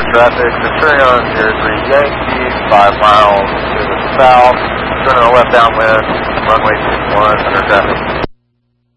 traffic, Centurion 03 Yankee, 5 miles to the south, turning on left downwind, runway 61, under traffic.